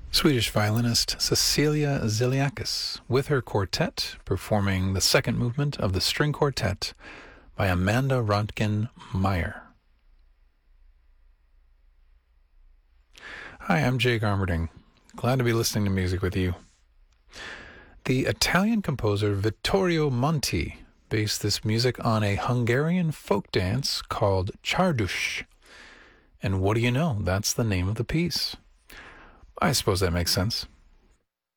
Swedish violinist Cecilia Ziliakis with her quartet performing the second movement of the string quartet by Amanda Rodkin Meyer. Hi, I'm Jay Garmerding. Glad to be listening to music with you. The Italian composer Vittorio Monti based this music on a Hungarian folk dance called Csardas. And what do you know? That's the name of the piece. I suppose that makes sense.